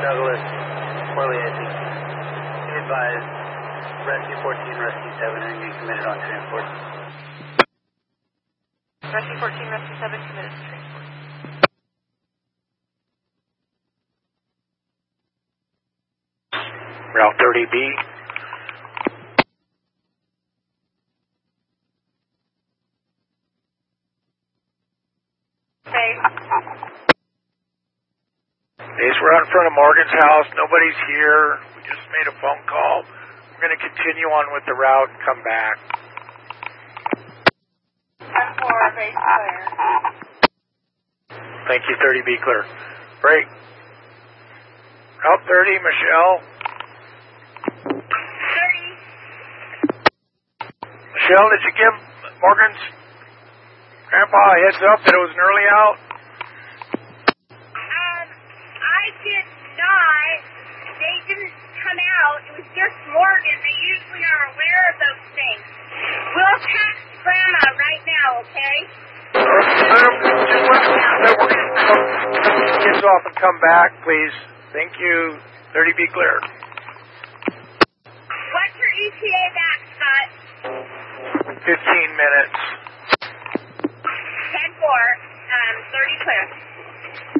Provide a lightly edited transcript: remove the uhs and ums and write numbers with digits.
Douglas, Morley, I think. Be advised, Rescue 14, Rescue 7 are being committed on transport. Rescue 14, Rescue 7 committed to transport. Route 30B. Okay. Base, we're out in front of Morgan's house. Nobody's here. We just made a phone call. We're going to continue on with the route and come back. 10-4, base clear. Thank you, 30B clear. Break. Route 30, Michelle. 30. Michelle, did you give Morgan's grandpa a heads up that it was an early out? I did not. They didn't come out. It was just Morgan. They usually are aware of those things. We'll text Grandma right now, okay? Just let them know that we're going to take the kids off and come back, please. Thank you. 30B clear. What's your ETA back, Scott? 15 minutes.